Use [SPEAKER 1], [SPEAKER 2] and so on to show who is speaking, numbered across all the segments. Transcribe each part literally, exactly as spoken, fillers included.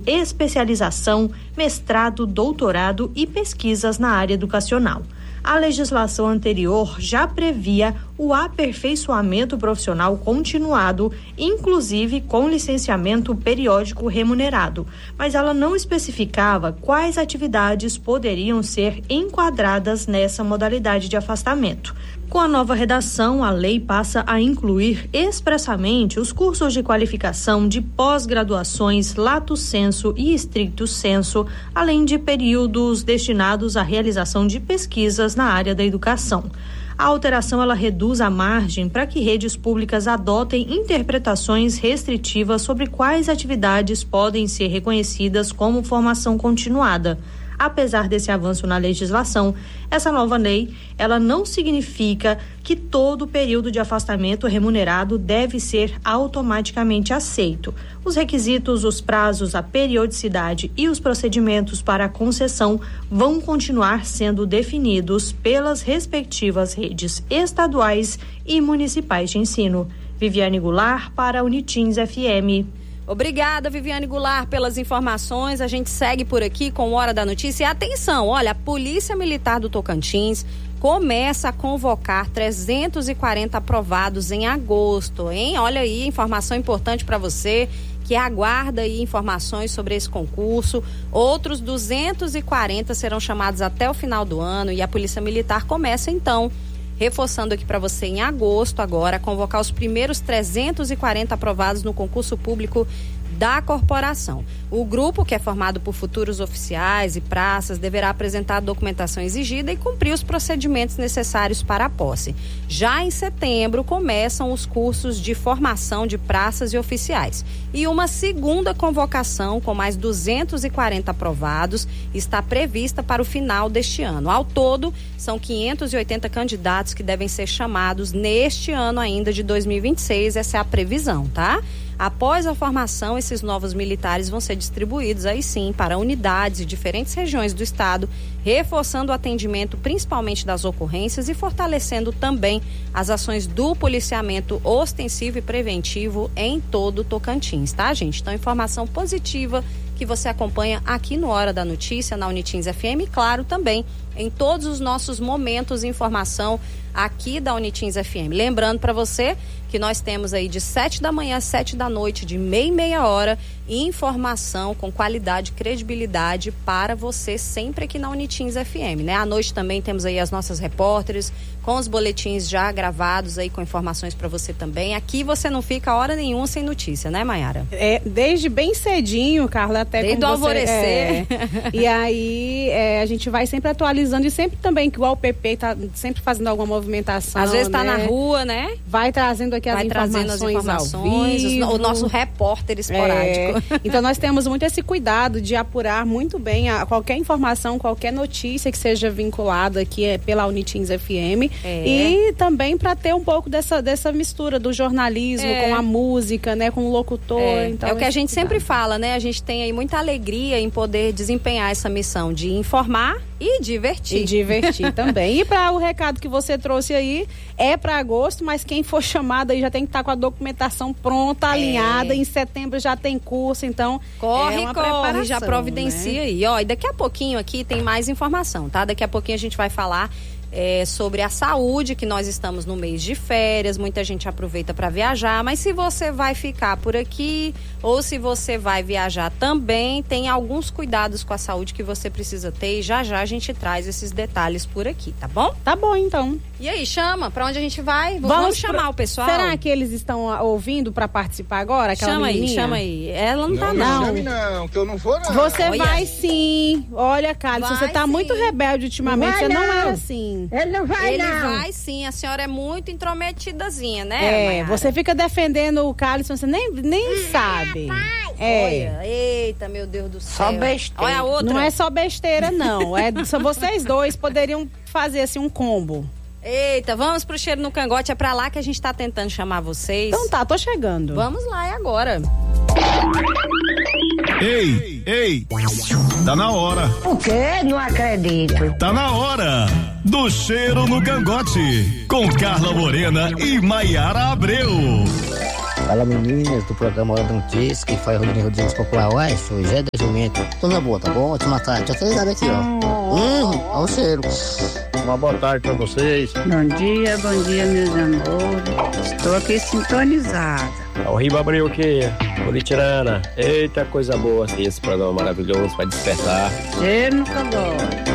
[SPEAKER 1] especialização, mestrado, doutorado e pesquisas na área educacional. A legislação anterior já previa o aperfeiçoamento profissional continuado, inclusive com licenciamento periódico remunerado, mas ela não especificava quais atividades poderiam ser enquadradas nessa modalidade de afastamento. Com a nova redação, a lei passa a incluir expressamente os cursos de qualificação de pós-graduações lato sensu e stricto sensu, além de períodos destinados à realização de pesquisas na área da educação. A alteração ela reduz a margem para que redes públicas adotem interpretações restritivas sobre quais atividades podem ser reconhecidas como formação continuada. Apesar desse avanço na legislação, essa nova lei, ela não significa que todo período de afastamento remunerado deve ser automaticamente aceito. Os requisitos, os prazos, a periodicidade e os procedimentos para a concessão vão continuar sendo definidos pelas respectivas redes estaduais e municipais de ensino. Viviane Goulart para a Unitins F M.
[SPEAKER 2] Obrigada, Viviane Goulart, pelas informações. A gente segue por aqui com Hora da Notícia. E atenção, olha, a Polícia Militar do Tocantins começa a convocar trezentos e quarenta aprovados em agosto, hein? Olha aí, informação importante para você que aguarda aí informações sobre esse concurso. Outros duzentos e quarenta serão chamados até o final do ano e a Polícia Militar começa então, reforçando aqui para você em agosto agora, convocar os primeiros trezentos e quarenta aprovados no concurso público da corporação. O grupo, que é formado por futuros oficiais e praças, deverá apresentar a documentação exigida e cumprir os procedimentos necessários para a posse. Já em setembro, começam os cursos de formação de praças e oficiais. E uma segunda convocação, com mais duzentos e quarenta aprovados, está prevista para o final deste ano. Ao todo, são quinhentos e oitenta candidatos que devem ser chamados neste ano ainda de dois mil e vinte e seis. Essa é a previsão, tá? Após a formação, esses novos militares vão ser distribuídos aí sim para unidades de diferentes regiões do estado, reforçando o atendimento principalmente das ocorrências e fortalecendo também as ações do policiamento ostensivo e preventivo em todo o Tocantins, tá, gente? Então, informação positiva que você acompanha aqui no Hora da Notícia, na Unitins F M, e claro, também em todos os nossos momentos de informação aqui da Unitins F M. Lembrando para você que nós temos aí de sete da manhã às sete da noite, de meia e meia hora, informação com qualidade, credibilidade para você sempre aqui na Unitins F M, né? À noite também temos aí as nossas repórteres com os boletins já gravados aí com informações para você também. Aqui você não fica hora nenhuma sem notícia, né, Maiara?
[SPEAKER 3] É, desde bem cedinho, Carla, até
[SPEAKER 2] desde o alvorecer.
[SPEAKER 3] É, e aí é, a gente vai sempre atualizando e sempre também que igual o P P tá sempre fazendo alguma movimentação.
[SPEAKER 2] Às vezes tá
[SPEAKER 3] né?
[SPEAKER 2] na rua, né?
[SPEAKER 3] Vai trazendo aqui
[SPEAKER 2] vai
[SPEAKER 3] as informações,
[SPEAKER 2] as informações
[SPEAKER 3] ao vivo.
[SPEAKER 2] O nosso repórter esporádico.
[SPEAKER 3] É, então nós temos muito esse cuidado de apurar muito bem a, qualquer informação, qualquer notícia que seja vinculada aqui é, pela Unitins F M. É. E também para ter um pouco dessa, dessa mistura do jornalismo é. com a música, né, com o locutor.
[SPEAKER 2] É,
[SPEAKER 3] então,
[SPEAKER 2] é o que a gente
[SPEAKER 3] cuidado.
[SPEAKER 2] sempre fala, né? A gente tem aí muita alegria em poder desempenhar essa missão de informar e divertir.
[SPEAKER 3] E divertir também. E para o recado que você trouxe aí, é para agosto, mas quem for chamado aí já tem que estar com a documentação pronta, é. alinhada. Em setembro já tem curso, então
[SPEAKER 2] corre,
[SPEAKER 3] é uma
[SPEAKER 2] corre, já providencia
[SPEAKER 3] né?
[SPEAKER 2] aí. Ó, e daqui a pouquinho aqui tem mais informação, tá? Daqui a pouquinho a gente vai falar É, sobre a saúde, que nós estamos no mês de férias, muita gente aproveita para viajar, mas se você vai ficar por aqui ou se você vai viajar também, tem alguns cuidados com a saúde que você precisa ter e já já a gente traz esses detalhes por aqui, tá bom?
[SPEAKER 3] Tá bom, então.
[SPEAKER 2] E aí, chama, para onde a gente vai? Vamos,
[SPEAKER 3] Vamos
[SPEAKER 2] chamar
[SPEAKER 3] pro...
[SPEAKER 2] o pessoal?
[SPEAKER 3] Será que eles estão ouvindo para participar agora? Aquela
[SPEAKER 2] chama
[SPEAKER 3] menininha?
[SPEAKER 2] aí, chama aí. Ela não, não tá não.
[SPEAKER 4] Não chame não, que eu não vou não.
[SPEAKER 3] Você
[SPEAKER 2] Olha.
[SPEAKER 3] vai sim. Olha, Carlos, você tá
[SPEAKER 2] sim.
[SPEAKER 3] muito rebelde ultimamente,
[SPEAKER 5] vai
[SPEAKER 3] você não,
[SPEAKER 5] não
[SPEAKER 3] era assim.
[SPEAKER 5] Ele não vai
[SPEAKER 2] Ele
[SPEAKER 5] não.
[SPEAKER 2] vai sim, a senhora é muito intrometidazinha, né,
[SPEAKER 3] É,
[SPEAKER 2] Mayara?
[SPEAKER 3] você fica defendendo o Carlos, você nem, nem sabe. É.
[SPEAKER 2] Olha, eita, meu Deus do céu.
[SPEAKER 5] Só besteira.
[SPEAKER 2] Olha a outra.
[SPEAKER 3] Não é só besteira, não. É, só vocês dois poderiam fazer assim um combo.
[SPEAKER 2] Eita, vamos pro cheiro no cangote, é pra lá que a gente tá tentando chamar vocês.
[SPEAKER 3] Então tá, tô chegando.
[SPEAKER 2] Vamos lá, é agora.
[SPEAKER 6] Ei, ei, tá na hora.
[SPEAKER 5] O quê? Não acredito.
[SPEAKER 6] Tá na hora do cheiro no cangote, com Carla Morena e Maiara Abreu.
[SPEAKER 7] Fala, meninas do programa Hora da Notícia, que faz Rodrigo Rodrigues Popular. Uai, sou Gé da Jumento. Tudo na boa, tá bom? Ótima tarde. Já tô ligado aqui, ó. Hum, olha o cheiro.
[SPEAKER 8] Uma boa tarde pra vocês.
[SPEAKER 9] Bom dia, bom dia, meus amores. Estou aqui sintonizada.
[SPEAKER 8] É o Riba Abreu aqui, Buritirana. Eita, coisa boa assim, esse programa maravilhoso, vai despertar.
[SPEAKER 9] Eu nunca gosto.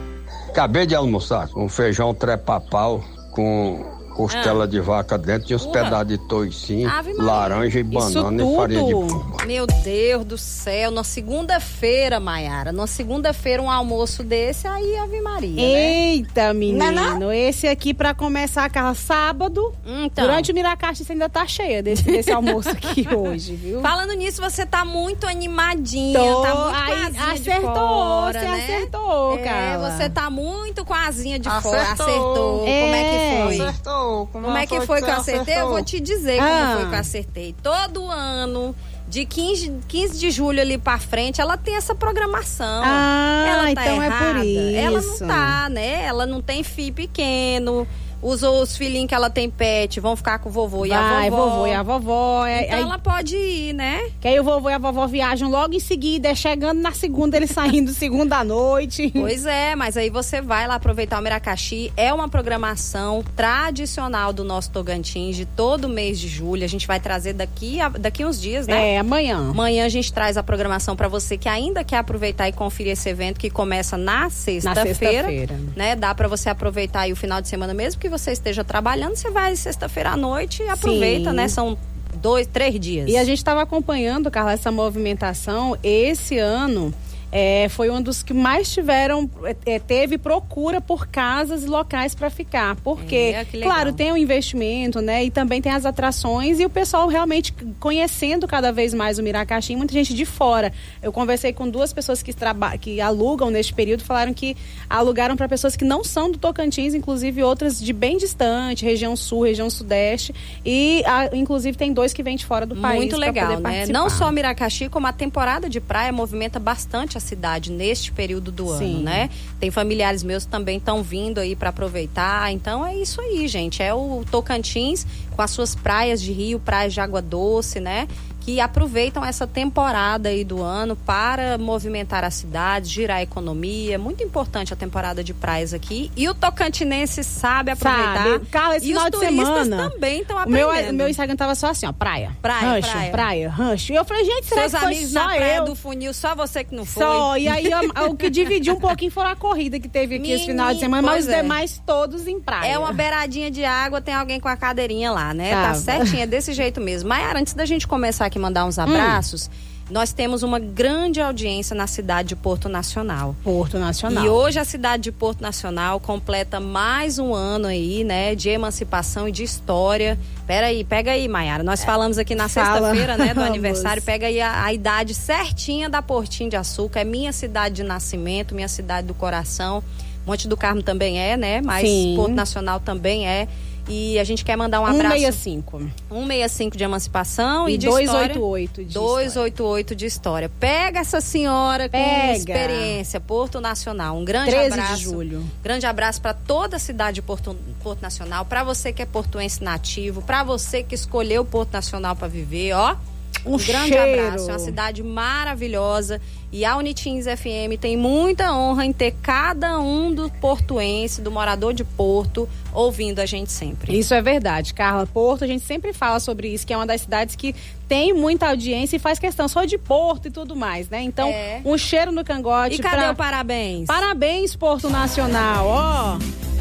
[SPEAKER 10] Acabei de almoçar com feijão trepapau, com costela ah. de vaca dentro e uns Uva. pedaços de toicinho, laranja e banana e farinha de pomba.
[SPEAKER 2] Meu Deus do céu, na segunda-feira, Maiara, na segunda-feira um almoço desse, aí Ave Maria,
[SPEAKER 3] Eita,
[SPEAKER 2] né?
[SPEAKER 3] menino,
[SPEAKER 2] não, não?
[SPEAKER 3] Esse aqui pra começar, Carla, sábado, então. Durante o Miracaxi você ainda tá cheia desse, desse almoço aqui hoje, viu?
[SPEAKER 2] Falando nisso, você tá muito animadinha,
[SPEAKER 3] Tô,
[SPEAKER 2] tá muito
[SPEAKER 3] aí,
[SPEAKER 2] com a asinha
[SPEAKER 3] acertou,
[SPEAKER 2] de fora,
[SPEAKER 3] você
[SPEAKER 2] né?
[SPEAKER 3] acertou,
[SPEAKER 2] é,
[SPEAKER 3] Carla.
[SPEAKER 2] Você tá muito com a asinha de
[SPEAKER 4] Acertou.
[SPEAKER 2] fora, acertou, é. Como é que foi?
[SPEAKER 4] Acertou.
[SPEAKER 2] Como, como é que foi que eu acertei? Acertou. Eu vou te dizer ah. como foi que eu acertei. Todo ano, de quinze, quinze de julho ali pra frente, ela tem essa programação.
[SPEAKER 3] Ah,
[SPEAKER 2] ela tá
[SPEAKER 3] então
[SPEAKER 2] errada.
[SPEAKER 3] É por isso.
[SPEAKER 2] Ela não tá, né? Ela não tem filho pequeno. Os, os filhinhos que ela tem pet vão ficar com o vovô e
[SPEAKER 3] Vai,
[SPEAKER 2] a vovó.
[SPEAKER 3] vovô e a vovó. É,
[SPEAKER 2] então
[SPEAKER 3] aí,
[SPEAKER 2] ela pode ir, né?
[SPEAKER 3] Que aí o vovô e a vovó viajam logo em seguida, é chegando na segunda, eles saindo segunda à noite.
[SPEAKER 2] Pois é, mas aí você vai lá aproveitar o Miracaxi. É uma programação tradicional do nosso Tocantins, de todo mês de julho. A gente vai trazer daqui, a, daqui uns dias, né?
[SPEAKER 3] É, amanhã.
[SPEAKER 2] Amanhã a gente traz a programação para você que ainda quer aproveitar e conferir esse evento que começa na sexta-feira.
[SPEAKER 3] Na sexta-feira.
[SPEAKER 2] Né? Dá para você aproveitar aí o final de semana mesmo que você esteja trabalhando. Você vai sexta-feira à noite e aproveita, Sim. né? São dois, três dias.
[SPEAKER 3] E a gente estava acompanhando, Carla, essa movimentação. Esse ano é, foi um dos que mais tiveram, é, teve procura por casas e locais para ficar. Porque, é, claro, tem o investimento, né? E também tem as atrações e o pessoal realmente conhecendo cada vez mais o Miracaxi, muita gente de fora. Eu conversei com duas pessoas que, traba- que alugam neste período, falaram que alugaram para pessoas que não são do Tocantins, inclusive outras de bem distante, região sul, região sudeste. E, a, inclusive, tem dois que vêm de fora do país.
[SPEAKER 2] Muito legal, né?
[SPEAKER 3] Participar.
[SPEAKER 2] Não só Miracaxi, como a temporada de praia movimenta bastante a cidade neste período do
[SPEAKER 3] Sim.
[SPEAKER 2] ano, né? Tem familiares meus que também estão vindo aí para aproveitar. Então é isso aí, gente. É o Tocantins com as suas praias de rio, praias de água doce, né? Que aproveitam essa temporada aí do ano para movimentar a cidade, girar a economia. Muito importante a temporada de praias aqui. E o tocantinense sabe aproveitar.
[SPEAKER 3] Sabe. Carla, esse
[SPEAKER 2] e
[SPEAKER 3] final
[SPEAKER 2] os
[SPEAKER 3] de
[SPEAKER 2] turistas
[SPEAKER 3] semana
[SPEAKER 2] também estão
[SPEAKER 3] o
[SPEAKER 2] aprendendo.
[SPEAKER 3] meu, o meu Instagram tava só assim, ó, praia.
[SPEAKER 2] Praia,
[SPEAKER 3] rancho,
[SPEAKER 2] praia.
[SPEAKER 3] praia, rancho. E eu falei, gente, será
[SPEAKER 2] Seus
[SPEAKER 3] que foi
[SPEAKER 2] amigos
[SPEAKER 3] só
[SPEAKER 2] na praia
[SPEAKER 3] eu?
[SPEAKER 2] do funil, só você que não foi.
[SPEAKER 3] Só, e aí a, o que dividiu um pouquinho foi a corrida que teve aqui esse final de semana, mas os
[SPEAKER 2] é.
[SPEAKER 3] demais todos em praia.
[SPEAKER 2] É uma beiradinha de água, tem alguém com a cadeirinha lá, né?
[SPEAKER 3] Tá,
[SPEAKER 2] tá certinho, é desse jeito mesmo. Maiara, antes da gente começar aqui mandar uns abraços, hum. nós temos uma grande audiência na cidade de Porto Nacional.
[SPEAKER 3] Porto Nacional.
[SPEAKER 2] E hoje a cidade de Porto Nacional completa mais um ano aí, né? De emancipação e de história. Pera aí, pega aí, Maiara. Nós falamos aqui na sexta-feira, né? Do aniversário. Pega aí a, a idade certinha da Portinho de Açúcar. É minha cidade de nascimento, minha cidade do coração. Monte do Carmo também é, né? Mas Sim. Porto Nacional também é. E a gente quer mandar um abraço.
[SPEAKER 3] cento e sessenta e cinco.
[SPEAKER 2] cento e sessenta e cinco de emancipação e, e de
[SPEAKER 3] duzentos e
[SPEAKER 2] história.
[SPEAKER 3] oitenta e oito de
[SPEAKER 2] duzentos e oitenta e oito de história. Pega essa senhora com
[SPEAKER 3] Pega.
[SPEAKER 2] experiência, Porto Nacional. Um grande
[SPEAKER 3] treze
[SPEAKER 2] abraço.
[SPEAKER 3] de julho.
[SPEAKER 2] Grande abraço para toda a cidade de Porto, Porto Nacional, para você que é portuense nativo, para você que escolheu Porto Nacional para viver, ó. Um, um grande
[SPEAKER 3] cheiro.
[SPEAKER 2] abraço, é uma cidade maravilhosa e a Unitins F M tem muita honra em ter cada um do portuense, do morador de Porto, ouvindo a gente sempre.
[SPEAKER 3] Isso é verdade, Carla. Porto, a gente sempre fala sobre isso, que é uma das cidades que tem muita audiência e faz questão só de Porto e tudo mais, né? Então, é. um cheiro no cangote.
[SPEAKER 2] E cadê
[SPEAKER 3] pra...
[SPEAKER 2] o parabéns?
[SPEAKER 3] Parabéns, Porto Nacional, ó.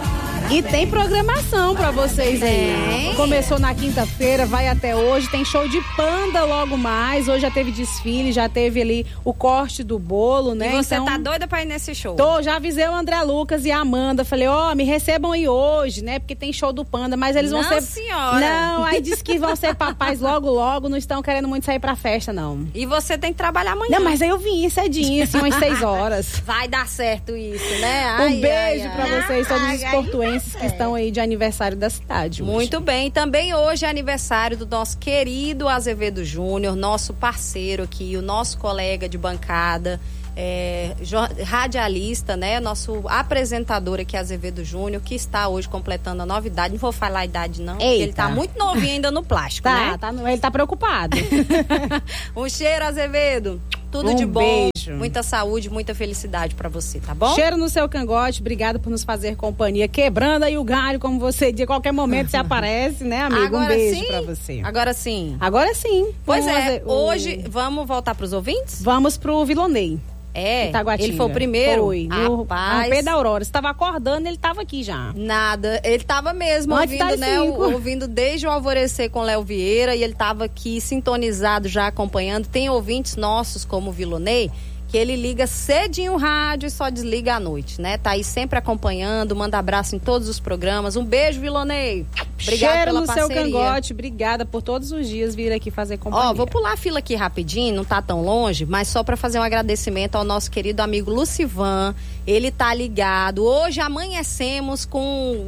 [SPEAKER 3] E tem programação pra vocês aí. Começou na quinta-feira, vai até hoje. Tem show de Panda logo mais. Hoje já teve desfile, já teve ali o corte do bolo, né?
[SPEAKER 2] E você
[SPEAKER 3] então,
[SPEAKER 2] tá doida pra ir nesse show?
[SPEAKER 3] Tô, já avisei o André Lucas e a Amanda. Falei, ó, oh, me recebam aí hoje, né? Porque tem show do Panda, mas eles vão
[SPEAKER 2] não,
[SPEAKER 3] ser...
[SPEAKER 2] senhora!
[SPEAKER 3] Não, aí diz que vão ser papais logo, logo. Não estão querendo muito sair pra festa, não.
[SPEAKER 2] E você tem que trabalhar amanhã.
[SPEAKER 3] Não, mas aí eu vim cedinho, assim, umas seis horas.
[SPEAKER 2] Vai dar certo isso, né? Ai,
[SPEAKER 3] um beijo
[SPEAKER 2] ai,
[SPEAKER 3] pra
[SPEAKER 2] ai.
[SPEAKER 3] vocês, todos
[SPEAKER 2] ai,
[SPEAKER 3] os
[SPEAKER 2] ai,
[SPEAKER 3] portuenses
[SPEAKER 2] ai.
[SPEAKER 3] que estão aí de aniversário da cidade hoje.
[SPEAKER 2] Muito bem, também hoje é aniversário do nosso querido Azevedo Júnior, nosso parceiro aqui, o nosso colega de bancada, é, radialista, né? Nosso apresentador aqui, Azevedo Júnior, que está hoje completando a nova idade. Não vou falar a idade, não, Eita. porque ele tá muito novinho ainda no plástico,
[SPEAKER 3] tá,
[SPEAKER 2] né?
[SPEAKER 3] Tá, ele tá preocupado.
[SPEAKER 2] Um cheiro, Azevedo. Tudo
[SPEAKER 3] um
[SPEAKER 2] de bom,
[SPEAKER 3] beijo.
[SPEAKER 2] Muita saúde, muita felicidade pra você, tá bom?
[SPEAKER 3] Cheiro no seu cangote, obrigado por nos fazer companhia, quebrando aí o galho, como você diz, a qualquer momento você aparece, né, amigo?
[SPEAKER 2] Agora
[SPEAKER 3] um beijo
[SPEAKER 2] sim?
[SPEAKER 3] pra você.
[SPEAKER 2] Agora sim.
[SPEAKER 3] Agora sim.
[SPEAKER 2] Pois
[SPEAKER 3] vamos
[SPEAKER 2] é,
[SPEAKER 3] fazer,
[SPEAKER 2] hoje,
[SPEAKER 3] o...
[SPEAKER 2] vamos voltar pros ouvintes?
[SPEAKER 3] Vamos pro Vilonei.
[SPEAKER 2] É, ele foi o primeiro?
[SPEAKER 3] Foi, no
[SPEAKER 2] Rapaz.
[SPEAKER 3] Pedro da Aurora. Você tava acordando, ele tava aqui já.
[SPEAKER 2] Nada, ele tava mesmo
[SPEAKER 3] Antes
[SPEAKER 2] ouvindo,
[SPEAKER 3] das
[SPEAKER 2] né?
[SPEAKER 3] cinco.
[SPEAKER 2] Ouvindo desde o alvorecer com Léo Vieira, e ele tava aqui sintonizado já acompanhando. Tem ouvintes nossos como o Vilonei, que ele liga cedinho o rádio e só desliga à noite, né? Tá aí sempre acompanhando, manda abraço em todos os programas. Um beijo, Vilonei. Obrigada
[SPEAKER 3] Cheiro
[SPEAKER 2] pela
[SPEAKER 3] no
[SPEAKER 2] parceria.
[SPEAKER 3] seu cangote, obrigada por todos os dias vir aqui fazer companhia.
[SPEAKER 2] Ó, vou pular a fila aqui rapidinho, não tá tão longe, mas só pra fazer um agradecimento ao nosso querido amigo Lucivan. Ele tá ligado. Hoje amanhecemos com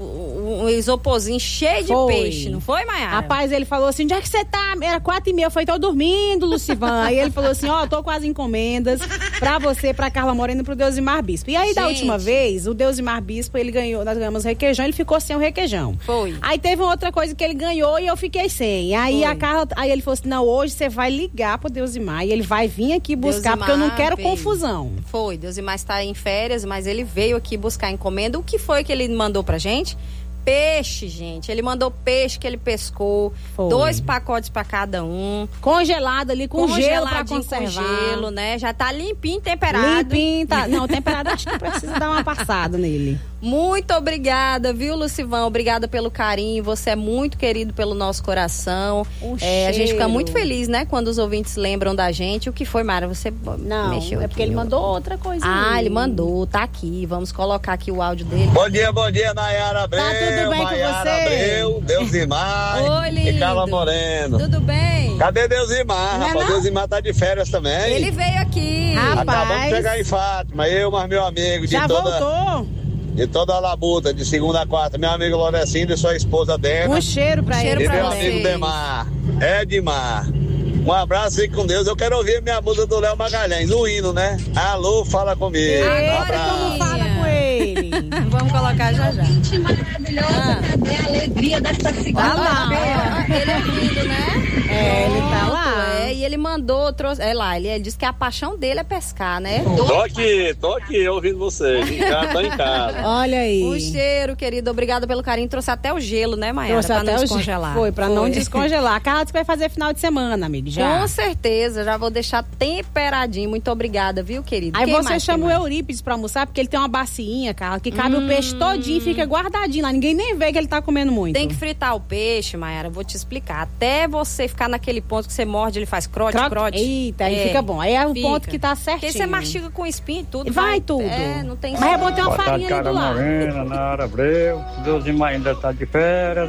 [SPEAKER 2] um isoporzinho cheio de
[SPEAKER 3] Foi.
[SPEAKER 2] peixe, não foi, Maiara?
[SPEAKER 3] Rapaz, ele falou assim, onde é que você tá? Era quatro e meia, eu falei, tô dormindo, Lucivan. Aí ele falou assim, ó, oh, tô com as encomendas pra você, pra Carla Moreno e pro Deusimar Bispo. E aí, Gente. da última vez, o Deusimar Bispo, ele ganhou, nós ganhamos requeijão, ele ficou sem o requeijão.
[SPEAKER 2] Foi.
[SPEAKER 3] Aí teve uma outra coisa que ele ganhou e eu fiquei sem. Aí Foi. a Carla, aí ele falou assim, não, hoje você vai ligar pro Deusimar e ele vai vir aqui buscar, Deusimar porque eu não quero veio. confusão.
[SPEAKER 2] Foi, Deusimar está em férias, mas ele veio aqui buscar encomenda. O que foi que ele mandou pra gente? Peixe, gente. Ele mandou peixe que ele pescou. Foi. Dois pacotes pra cada um.
[SPEAKER 3] Congelado ali, com gelo pra conservar.
[SPEAKER 2] Com gelo, né? Já tá limpinho, temperado.
[SPEAKER 3] Limpinho, tá. Não, temperado acho que precisa dar uma passada nele.
[SPEAKER 2] Muito obrigada, viu, Lucivão? Obrigada pelo carinho. Você é muito querido pelo nosso coração. Um é, a gente fica muito feliz, né? Quando os ouvintes lembram da gente. O que foi, Mara? Você
[SPEAKER 3] Não,
[SPEAKER 2] mexeu
[SPEAKER 3] é
[SPEAKER 2] aqui,
[SPEAKER 3] porque ele mandou outra coisa.
[SPEAKER 2] Ah, ele mandou. Tá aqui. Vamos colocar aqui o áudio dele.
[SPEAKER 11] Bom dia, bom dia, Nayara Abreu.
[SPEAKER 3] Tá tudo bem
[SPEAKER 11] Maiara
[SPEAKER 3] com você?
[SPEAKER 11] Abreu, Deusimar.
[SPEAKER 2] Oi, lindo.
[SPEAKER 11] E Carla Moreno.
[SPEAKER 2] Tudo bem?
[SPEAKER 11] Cadê Deusimar,
[SPEAKER 3] não
[SPEAKER 11] rapaz?
[SPEAKER 3] É
[SPEAKER 11] Deusimar tá de férias também.
[SPEAKER 2] Ele veio aqui.
[SPEAKER 3] Rapaz.
[SPEAKER 11] Acabamos de chegar em Fátima. Eu, mas meu amigo de
[SPEAKER 3] Já
[SPEAKER 11] toda...
[SPEAKER 3] voltou?
[SPEAKER 11] De toda a labuta, de segunda a quarta, meu amigo Lorecino e sua esposa Dena.
[SPEAKER 3] Um cheiro pra
[SPEAKER 2] um cheiro
[SPEAKER 3] ele.
[SPEAKER 11] E
[SPEAKER 2] pra
[SPEAKER 11] meu
[SPEAKER 2] vocês.
[SPEAKER 11] amigo Demar, Edmar. Um abraço, fique com Deus. Eu quero ouvir minha música do Léo Magalhães, o hino, né? Alô, fala comigo.
[SPEAKER 3] Eita, como fala com ele.
[SPEAKER 2] Vamos colocar já já.
[SPEAKER 5] Gente maravilhosa,
[SPEAKER 2] Ah.
[SPEAKER 5] cadê a alegria dessa
[SPEAKER 3] Tá lá.
[SPEAKER 5] segunda-feira?
[SPEAKER 2] Ele é lindo, né?
[SPEAKER 3] É, ele tá lá.
[SPEAKER 2] É, e ele mandou, trouxe, é lá, ele, ele disse que a paixão dele é pescar, né?
[SPEAKER 8] Tô aqui, tô aqui ouvindo vocês. Em casa, tô em casa.
[SPEAKER 3] Olha aí.
[SPEAKER 2] O cheiro, querido, obrigada pelo carinho. Trouxe até o gelo, né, Maiara?
[SPEAKER 3] Trouxe
[SPEAKER 2] Pra
[SPEAKER 3] até
[SPEAKER 2] não
[SPEAKER 3] o
[SPEAKER 2] descongelar.
[SPEAKER 3] Foi, pra
[SPEAKER 2] Foi.
[SPEAKER 3] não descongelar. A Carla disse que vai fazer final de semana, amigo. Já.
[SPEAKER 2] Com certeza, já vou deixar temperadinho. Muito obrigada, viu, querido?
[SPEAKER 3] Aí
[SPEAKER 2] Quem
[SPEAKER 3] você
[SPEAKER 2] mais,
[SPEAKER 3] chama o
[SPEAKER 2] quem mais?
[SPEAKER 3] Eurípides pra almoçar, porque ele tem uma bacinha, Carla, que cabe
[SPEAKER 2] Hum.
[SPEAKER 3] o peixe todinho e fica guardadinho lá. Ninguém nem vê que ele tá comendo muito.
[SPEAKER 2] Tem que fritar o peixe, Maiara, vou te explicar. Até você ficar naquele ponto que você morde, ele faz crote,
[SPEAKER 3] Croque-
[SPEAKER 2] crote.
[SPEAKER 3] Eita, aí
[SPEAKER 2] É,
[SPEAKER 3] fica bom. Aí é o
[SPEAKER 2] fica.
[SPEAKER 3] ponto que tá certinho.
[SPEAKER 2] Porque você mastiga com espinho e tudo.
[SPEAKER 3] Vai tudo.
[SPEAKER 2] É, não tem
[SPEAKER 3] Mas é bom ter uma
[SPEAKER 12] Boa tarde,
[SPEAKER 3] farinha ali do
[SPEAKER 12] Carla
[SPEAKER 3] lado.
[SPEAKER 12] Morena, Nara Abreu. Deusimar ainda tá de férias.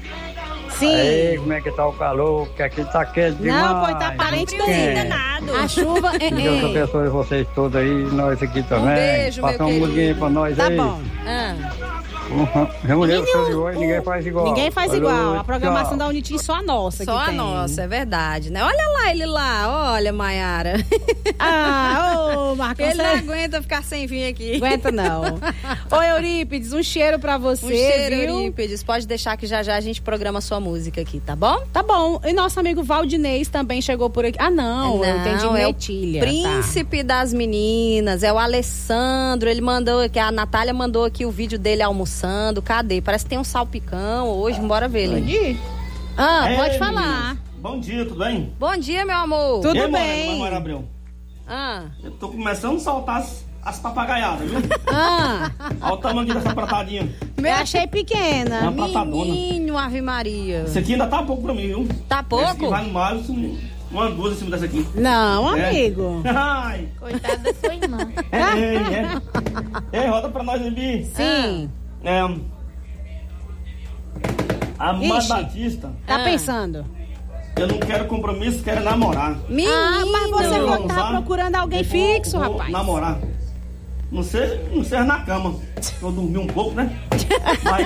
[SPEAKER 3] Sim.
[SPEAKER 12] Aí, como é que tá o calor? Porque aqui tá quente demais.
[SPEAKER 3] Não, pois tá parente
[SPEAKER 12] Muito
[SPEAKER 3] do
[SPEAKER 12] quente.
[SPEAKER 2] danado.
[SPEAKER 3] A chuva é.
[SPEAKER 12] Que Deus abençoe vocês todos aí, nós aqui também.
[SPEAKER 2] beijo, meu
[SPEAKER 12] Passa um
[SPEAKER 2] querido.
[SPEAKER 12] musiquinha pra nós
[SPEAKER 3] Tá
[SPEAKER 12] aí.
[SPEAKER 3] bom.
[SPEAKER 2] Ah.
[SPEAKER 12] Uhum. Reunião
[SPEAKER 3] Menino,
[SPEAKER 12] de hoje, ninguém faz igual.
[SPEAKER 3] Ninguém faz
[SPEAKER 12] Boa
[SPEAKER 3] igual.
[SPEAKER 12] noite,
[SPEAKER 3] A programação
[SPEAKER 12] tchau.
[SPEAKER 3] da Unitim só a nossa.
[SPEAKER 2] Só
[SPEAKER 3] que
[SPEAKER 2] a
[SPEAKER 3] tem.
[SPEAKER 2] nossa, é verdade, né? Olha lá ele lá, olha, Maiara.
[SPEAKER 3] Ah, ô, Marcos.
[SPEAKER 2] Ele não
[SPEAKER 3] você-
[SPEAKER 2] aguenta ficar sem vir aqui.
[SPEAKER 3] Aguenta não. Ô, Eurípides, um cheiro pra você,
[SPEAKER 2] Um cheiro,
[SPEAKER 3] viu?
[SPEAKER 2] Eurípides. Pode deixar que já já a gente programa sua música aqui, tá bom?
[SPEAKER 3] Tá bom. E nosso amigo Valdinês também chegou por aqui. Ah, não, eu entendi
[SPEAKER 2] é o
[SPEAKER 3] Metilha. Tá.
[SPEAKER 2] príncipe das meninas, é o Alessandro. Ele mandou aqui, a Natália mandou aqui o vídeo dele almoçando. Cadê? Parece que tem um salpicão hoje. Bora ver ele.
[SPEAKER 3] Pode ir?
[SPEAKER 2] Ah,
[SPEAKER 13] É,
[SPEAKER 2] pode falar.
[SPEAKER 13] meninas. Bom dia, tudo bem?
[SPEAKER 2] Bom dia, meu amor.
[SPEAKER 3] Tudo
[SPEAKER 13] E aí,
[SPEAKER 3] bem.
[SPEAKER 13] Mora, Mara Abreu?
[SPEAKER 2] Ah,
[SPEAKER 13] Eu tô começando a soltar as, as papagaiadas, viu?
[SPEAKER 2] ah.
[SPEAKER 13] Olha o tamanho dessa pratadinha.
[SPEAKER 3] Eu achei pequena.
[SPEAKER 13] Uma pratadona.
[SPEAKER 2] Menino, Ave Maria.
[SPEAKER 13] Esse aqui ainda tá pouco pra mim, viu?
[SPEAKER 2] Tá
[SPEAKER 13] Esse
[SPEAKER 2] pouco?
[SPEAKER 13] aqui vai no máximo uma duas em cima dessa aqui.
[SPEAKER 3] Não,
[SPEAKER 13] É.
[SPEAKER 3] amigo.
[SPEAKER 13] Ai,
[SPEAKER 5] Coitada da sua irmã.
[SPEAKER 13] é, é, é. Ei, roda pra nós, Bibi.
[SPEAKER 3] Sim.
[SPEAKER 13] É, a Mar
[SPEAKER 3] Ixi.
[SPEAKER 13] Batista,
[SPEAKER 3] Tá
[SPEAKER 2] Ah.
[SPEAKER 3] pensando?
[SPEAKER 13] eu não quero compromisso, quero namorar.
[SPEAKER 2] Menino.
[SPEAKER 3] Ah, mas você
[SPEAKER 13] Eu
[SPEAKER 3] não
[SPEAKER 13] vou
[SPEAKER 3] tá
[SPEAKER 13] almoçar,
[SPEAKER 3] procurando alguém
[SPEAKER 13] eu vou-
[SPEAKER 3] fixo,
[SPEAKER 13] vou
[SPEAKER 3] rapaz.
[SPEAKER 13] namorar. Não sei, não sei na cama. Vou dormir um pouco, né? Mas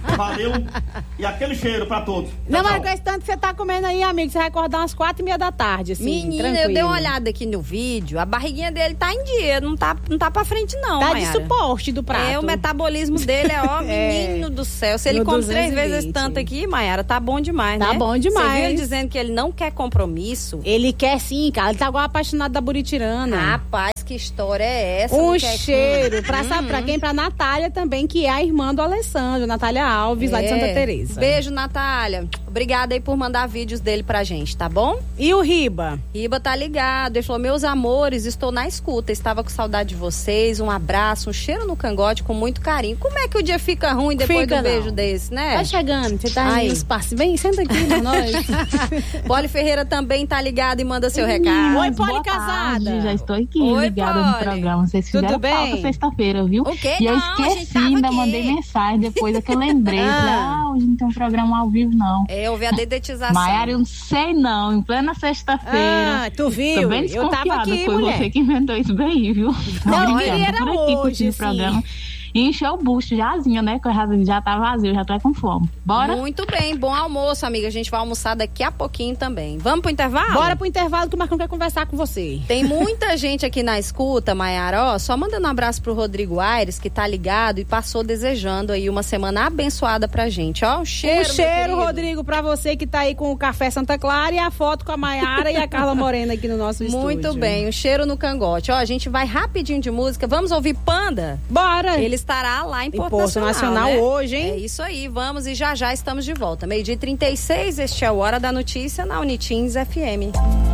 [SPEAKER 13] Valeu. E aquele cheiro pra todos.
[SPEAKER 3] Não, tchau, mas com esse tanto que você tá comendo aí, amigo, você vai acordar umas quatro e meia da tarde, assim.
[SPEAKER 2] Menina,
[SPEAKER 3] tranquilo.
[SPEAKER 2] Eu dei uma olhada aqui no vídeo, a barriguinha dele tá em dia, não tá, não tá pra frente não,
[SPEAKER 3] Tá
[SPEAKER 2] Mayara.
[SPEAKER 3] de suporte do prato.
[SPEAKER 2] É, o metabolismo dele é, ó, menino é. do céu. Se ele no come duzentos e vinte. Três vezes tanto aqui, Mayara, tá bom demais,
[SPEAKER 3] tá
[SPEAKER 2] né?
[SPEAKER 3] Tá bom demais.
[SPEAKER 2] Você viu ele dizendo que ele não quer compromisso?
[SPEAKER 3] Ele quer sim, cara. Ele tá igual apaixonado da Buritirana.
[SPEAKER 2] Rapaz, que história é essa?
[SPEAKER 3] Um cheiro. Que... Pra, hum. sabe, pra quem? Pra Natália também, que é a irmã do Alessandro, Natália Alves, é. lá de Santa Teresa.
[SPEAKER 2] Beijo, Natália. Obrigada aí por mandar vídeos dele pra gente, tá bom?
[SPEAKER 3] E o Riba?
[SPEAKER 2] Riba tá ligado. Ele falou, meus amores, estou na escuta. Estava com saudade de vocês. Um abraço, um cheiro no cangote com muito carinho. Como é que o dia fica ruim depois fica, do beijo não. desse, né?
[SPEAKER 3] Tá chegando, você tá aí no espaço. Vem, senta aqui pra nós.
[SPEAKER 2] Poli Ferreira também tá ligada e manda seu recado.
[SPEAKER 3] Oi, Poli casada.
[SPEAKER 14] Tarde, já estou aqui
[SPEAKER 2] Oi,
[SPEAKER 14] ligada
[SPEAKER 2] Poli.
[SPEAKER 14] no programa. Vocês fizeram
[SPEAKER 3] Tudo bem?
[SPEAKER 14] falta sexta-feira, viu?
[SPEAKER 2] O quê?
[SPEAKER 14] E eu
[SPEAKER 2] não,
[SPEAKER 14] esqueci, ainda
[SPEAKER 2] aqui.
[SPEAKER 14] mandei mensagem depois é que eu lembrei. ah. ah, hoje não tem um programa ao vivo, não.
[SPEAKER 2] É, houve a dedetização.
[SPEAKER 14] Maiara, eu não sei não, em plena sexta-feira.
[SPEAKER 3] Ah, tu viu?
[SPEAKER 14] Tô bem
[SPEAKER 3] eu tava aqui,
[SPEAKER 14] Foi
[SPEAKER 3] mulher.
[SPEAKER 14] você que inventou isso bem, viu?
[SPEAKER 3] Não, ele era
[SPEAKER 14] por aqui,
[SPEAKER 3] hoje,
[SPEAKER 14] o programa. E encheu o bucho jazinho, né? Que o já tá vazio, já tô com fome. Bora?
[SPEAKER 2] Muito bem, bom almoço, amiga. A gente vai almoçar daqui a pouquinho também. Vamos pro intervalo?
[SPEAKER 3] Bora pro intervalo que o Marcão quer conversar com você.
[SPEAKER 2] Tem muita gente aqui na escuta, Mayara, ó, só mandando um abraço pro Rodrigo Aires, que tá ligado e passou desejando aí uma semana abençoada pra gente, ó. Um cheiro,
[SPEAKER 3] Um cheiro, Rodrigo, pra você que tá aí com o Café Santa Clara e a foto com a Mayara e a Carla Morena aqui no nosso estúdio.
[SPEAKER 2] Muito bem, um cheiro no cangote. Ó, a gente vai rapidinho de música. Vamos ouvir Panda?
[SPEAKER 3] Bora!
[SPEAKER 2] Ele estará lá em Porto,
[SPEAKER 3] Porto
[SPEAKER 2] Nacional,
[SPEAKER 3] Nacional
[SPEAKER 2] né?
[SPEAKER 3] hoje, hein?
[SPEAKER 2] É isso aí, vamos e já já estamos de volta. Meio-dia e trinta e seis, este é o Hora da Notícia na Unitins F M.